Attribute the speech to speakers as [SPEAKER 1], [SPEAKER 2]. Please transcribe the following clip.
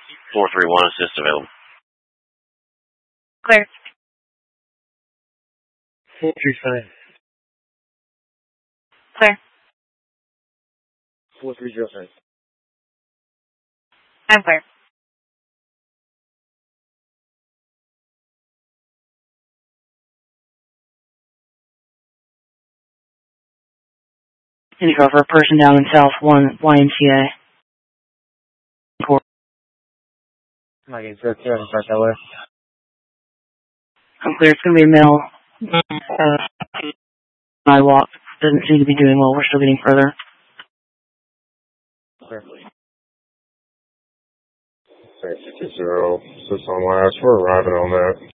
[SPEAKER 1] 431 assist available.
[SPEAKER 2] Clear.
[SPEAKER 3] 435.
[SPEAKER 2] Clear.
[SPEAKER 3] 4305.
[SPEAKER 2] I'm clear.
[SPEAKER 4] IndyCar for a person down in South 1 YMCA.
[SPEAKER 3] My game's good. Yeah, start that way.
[SPEAKER 4] I'm clear. It's going to be a male. Sidewalk. Doesn't seem to be doing well. We're still getting further.
[SPEAKER 3] Clear.
[SPEAKER 5] 620, 6 on last. We're arriving on that.